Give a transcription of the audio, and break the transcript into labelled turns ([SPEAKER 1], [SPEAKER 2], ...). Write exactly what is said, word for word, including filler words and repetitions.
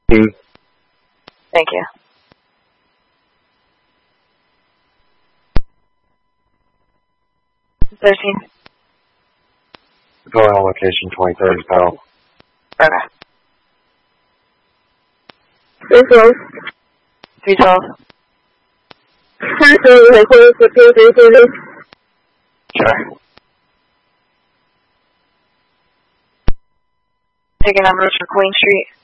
[SPEAKER 1] Thank you. Thirteen.
[SPEAKER 2] Going on location twenty-third Pal.
[SPEAKER 1] Okay.
[SPEAKER 3] three twelve.
[SPEAKER 1] three twelve.
[SPEAKER 3] Transfer you headquarters to P three thirty.
[SPEAKER 1] Sure. Taking numbers for Queen Street.